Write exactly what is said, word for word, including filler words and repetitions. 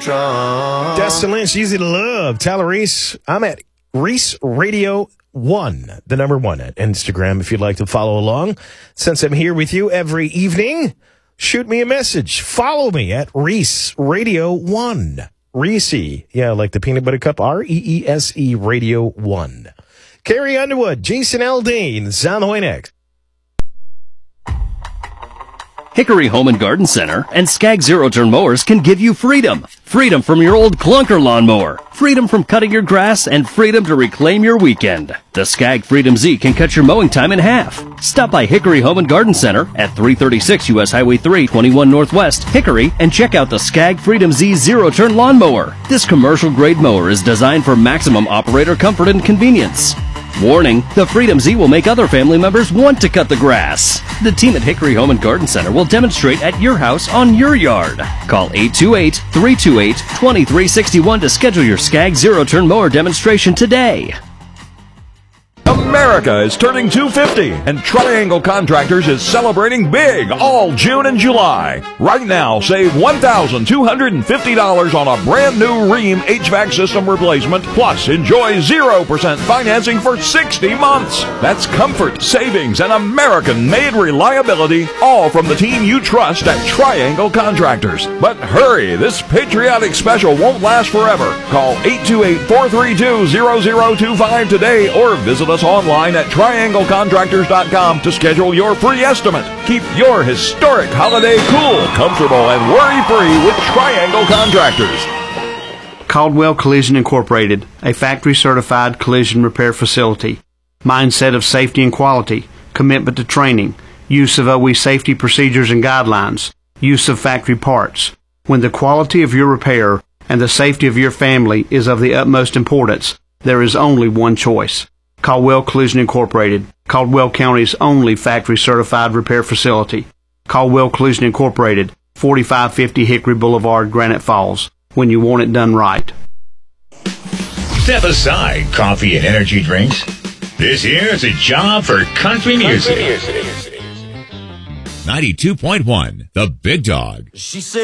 strong. Dustin Lynch, Easy to Love. Tyler Reese. I'm at Reese Radio one, the number one at Instagram if you'd like to follow along. Since I'm here with you every evening, shoot me a message. Follow me at Reese Radio one. Reese. Yeah, like the peanut butter cup. R E E S E Radio one. Carrie Underwood, Jason Aldean, Sound Ahoy next. Hickory Home and Garden Center and Skag Zero-Turn Mowers can give you freedom. Freedom from your old clunker lawnmower. Freedom from cutting your grass and freedom to reclaim your weekend. The Skag Freedom Z can cut your mowing time in half. Stop by Hickory Home and Garden Center at three thirty-six U S Highway three, twenty-one Northwest, Hickory, and check out the Skag Freedom Z Zero-Turn Lawnmower. This commercial-grade mower is designed for maximum operator comfort and convenience. Warning, the Freedom Z will make other family members want to cut the grass. The team at Hickory Home and Garden Center will demonstrate at your house on your yard. Call eight two eight, three two eight, two three six one to schedule your Skag Zero-Turn Mower demonstration today. America is turning two fifty, and Triangle Contractors is celebrating big all June and July. Right now, save one thousand two hundred fifty dollars on a brand new Rheem H V A C system replacement, plus enjoy zero percent financing for sixty months. That's comfort, savings, and American-made reliability, all from the team you trust at Triangle Contractors. But hurry, this patriotic special won't last forever. Call eight two eight, four three two, zero zero two five today or visit us online at triangle contractors dot com to schedule your free estimate. Keep your historic holiday cool, comfortable, and worry-free with Triangle Contractors. Caldwell Collision Incorporated, a factory-certified collision repair facility. Mindset of safety and quality, commitment to training, use of O E safety procedures and guidelines, use of factory parts. When the quality of your repair and the safety of your family is of the utmost importance, there is only one choice. Caldwell Collision Incorporated, Caldwell County's only factory-certified repair facility. Caldwell Collision Incorporated, forty-five fifty Hickory Boulevard, Granite Falls. When you want it done right. Step aside coffee and energy drinks. This here is a job for country music. ninety-two point one, The Big Dog. She said